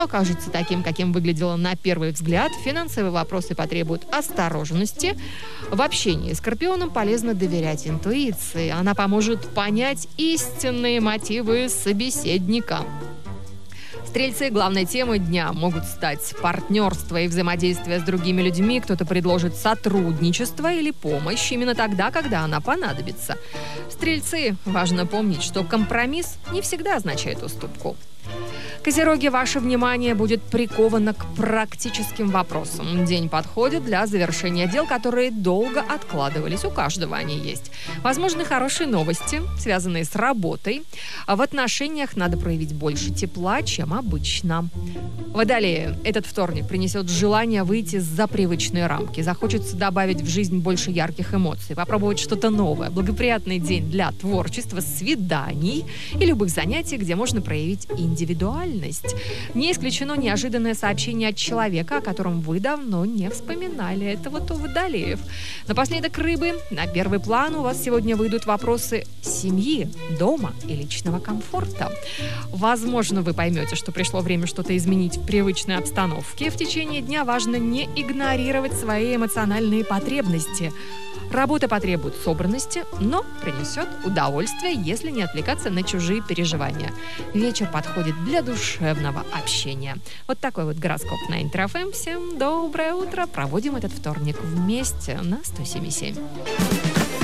окажется таким, каким выглядело на первый взгляд. Финансовые вопросы потребуют осторожности. В общении с Скорпионом полезно доверять интуиции. Она поможет понять истинные мотивы собеседника. Стрельцы, главной темой дня могут стать партнерство и взаимодействие с другими людьми. Кто-то предложит сотрудничество или помощь именно тогда, когда она понадобится. Стрельцы, важно помнить, что компромисс не всегда означает уступку. Козероги, ваше внимание будет приковано к практическим вопросам. День подходит для завершения дел, которые долго откладывались. У каждого они есть. Возможны хорошие новости, связанные с работой. А в отношениях надо проявить больше тепла, чем обычно. Водолеи, этот вторник принесет желание выйти за привычные рамки. Захочется добавить в жизнь больше ярких эмоций, попробовать что-то новое. Благоприятный день для творчества, свиданий и любых занятий, где можно проявить индивидуальность. Не исключено неожиданное сообщение от человека, о котором вы давно не вспоминали. Это вот у водолеев. Напоследок, рыбы. На первый план у вас сегодня выйдут вопросы семьи, дома и личного комфорта. Возможно, вы поймете, что пришло время что-то изменить в привычной обстановке. В течение дня важно не игнорировать свои эмоциональные потребности. Работа потребует собранности, но принесет удовольствие, если не отвлекаться на чужие переживания. Вечер подходит для душевного общения. Вот такой вот гороскоп на Интер ФМ. Всем доброе утро. Проводим этот вторник вместе на 107,7.